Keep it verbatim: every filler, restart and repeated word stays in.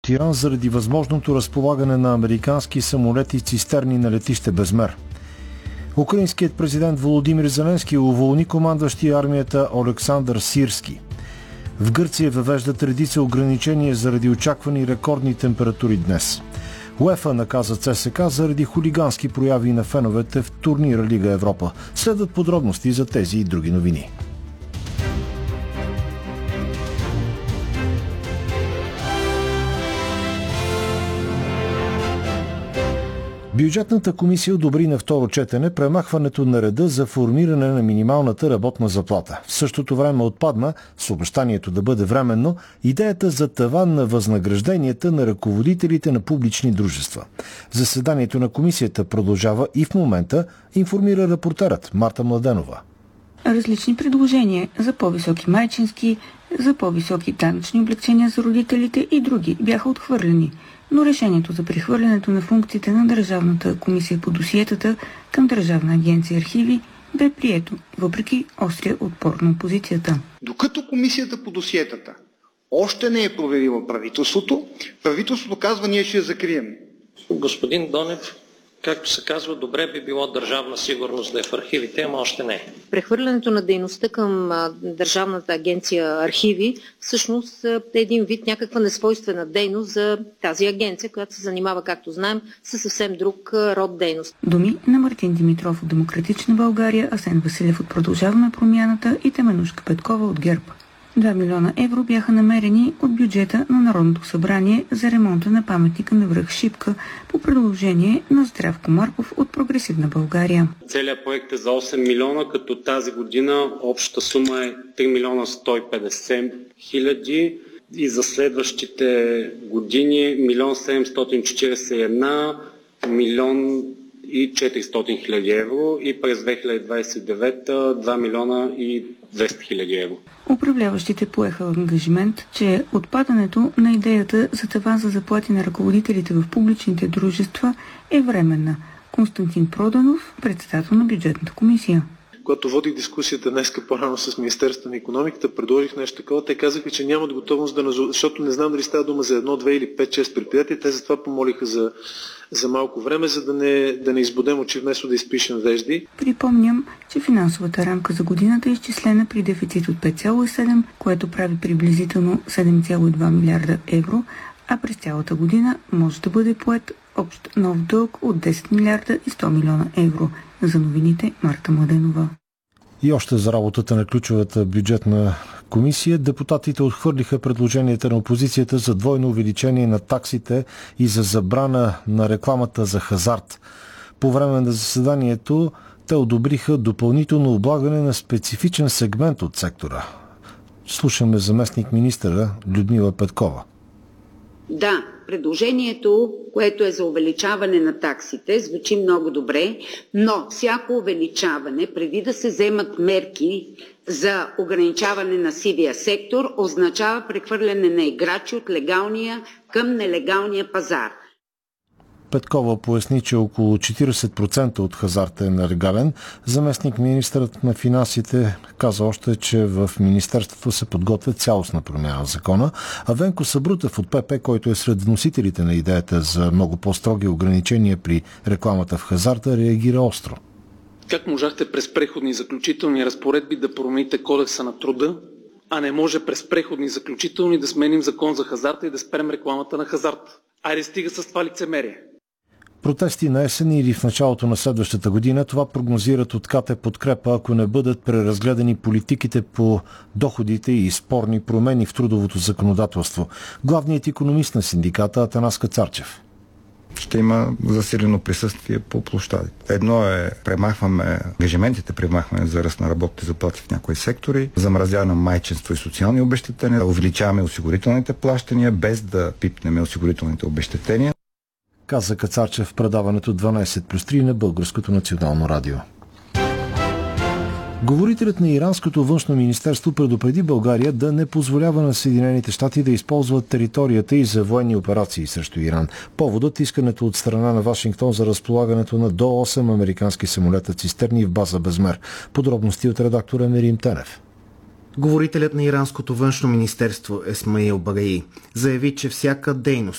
Иран заради възможното разполагане на американски самолети и цистерни на летище Безмер. Украинският президент Володимир Зеленски уволни командващия армията Олександър Сирски. В Гърция въвеждат редица ограничения заради очаквани рекордни температури днес. УЕФА наказа ЦСКА заради хулигански прояви на феновете в турнира Лига Европа. Следват подробности за тези и други новини. Бюджетната комисия одобри на второ четене премахването на реда за формиране на минималната работна заплата. В същото време отпадна, с обещанието да бъде временно, идеята за таван на възнагражденията на ръководителите на публични дружества. Заседанието на комисията продължава и в момента, информира репортерът Марта Младенова. Различни предложения за по-високи майчински, за по-високи данъчни облекчения за родителите и други бяха отхвърлени. Но решението за прехвърлянето на функциите на Държавната комисия по досиетата към Държавна агенция архиви бе прието, въпреки острия отпор на опозицията. Докато комисията по досиетата още не е проверила правителството, правителството казва, ние ще я закрием. Господин Донев, както се казва, добре би било Държавна сигурност да е в архивите, ама още не е. Прехвърлянето на дейността към Държавната агенция архиви всъщност е един вид някаква несвойствена дейност за тази агенция, която се занимава, както знаем, със съвсем друг род дейност. Думи на Мартин Димитров от Демократична България, Асен Василев от Продължаваме промяната и Теменужка Петкова от ГЕРБ. два милиона евро бяха намерени от бюджета на Народното събрание за ремонта на паметника на връх Шипка по предложение на Здравко Марков от Прогресивна България. Целият проект е за осем милиона, като тази година общата сума е три милиона сто и петдесет хиляди и за следващите години милион седемстотин четиридесет и една, милион и четиристотин хиляди евро и през две хиляди двадесет и девета два милиона и двеста хиляди евро. Управляващите поеха ангажимент, че отпадането на идеята за таван за заплати на ръководителите в публичните дружества е временна. Константин Проданов, председател на бюджетната комисия. Когато водих дискусията днеска по-рано с Министерството на икономиката, предложих нещо такова. Те казаха, че нямат готовност да назов... защото не знам дали става дума за едно, две или пет-шест предприятия. Те затова помолиха за, за малко време, за да не, да не избудем очи, вместо да изпишем вежди. Припомням, че финансовата рамка за годината е изчислена при дефицит от пет цяло и седем, което прави приблизително седем цяло и два милиарда евро, а през цялата година може да бъде поет общ нов дълг от десет милиарда и сто милиона евро. За новините Марта Младенова. И още за работата на ключовата бюджетна комисия, депутатите отхвърлиха предложенията на опозицията за двойно увеличение на таксите и за забрана на рекламата за хазарт. По време на заседанието те одобриха допълнително облагане на специфичен сегмент от сектора. Слушаме заместник министъра Людмила Петкова. Да, предложението, което е за увеличаване на таксите, звучи много добре, но всяко увеличаване, преди да се вземат мерки за ограничаване на сивия сектор, означава прехвърляне на играчи от легалния към нелегалния пазар. Петкова поясни, че около четиридесет процента от хазарта е нелегален. Заместник министърът на финансите каза още, че в министерството се подготвя цялостна промяна в закона, а Венко Сабрутев от ПП, който е сред вносителите на идеята за много по-строги ограничения при рекламата в хазарта, реагира остро. Как можахте през преходни и заключителни разпоредби да промените Кодекса на труда, а не може през преходни и заключителни да сменим закон за хазарта и да спрем рекламата на хазарта? Айде стига с това лицемерие. Протести на есен или в началото на следващата година, това прогнозират от КТ Подкрепа, ако не бъдат преразгледани политиките по доходите и спорни промени в трудовото законодателство. Главният икономист на синдиката Атанас Кацарчев. Ще има засилено присъствие по площадите. Едно е премахваме ангажиментите, премахваме за ръст на работните заплати в някои сектори, замразяване на майчинство и социални обезщетения, увеличаваме осигурителните плащания, без да пипнем осигурителните обезщетения. Каза Кацарчев в предаването дванадесет плюс три на Българското национално радио. Говорителят на иранското външно министерство предупреди България да не позволява на Съединените щати да използват територията и за военни операции срещу Иран. Поводът искането от страна на Вашингтон за разполагането на до осем американски самолета цистерни в база Безмер. Подробности от редактора Мерим Тенев. Говорителят на иранското външно министерство Есмаил Багаи заяви, че всяка дейност,